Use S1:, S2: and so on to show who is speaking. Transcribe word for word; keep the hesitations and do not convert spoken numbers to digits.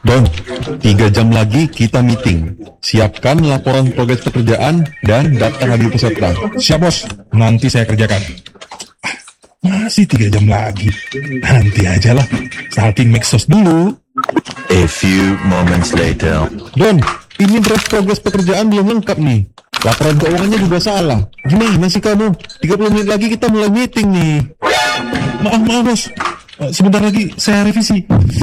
S1: Don, tiga jam lagi kita meeting. Siapkan laporan progres pekerjaan dan daftar hadir peserta.
S2: Siap bos, nanti saya kerjakan. Ah, masih tiga jam lagi. Nanti aja lah, salting Maxos dulu.
S3: A few moments later.
S1: Don, ini draft progres pekerjaan belum lengkap nih. Laporan keuangannya juga salah. Gimana sih kamu? tiga puluh menit lagi kita mulai meeting nih.
S2: Maaf, maaf bos. Eh, Sebentar lagi saya revisi.